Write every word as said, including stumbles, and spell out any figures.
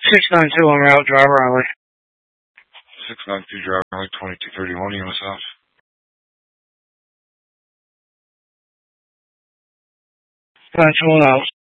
six nine two on route, driver alley. six nine two driver alley, twenty-two thirty-one, E M S off. nine two one out.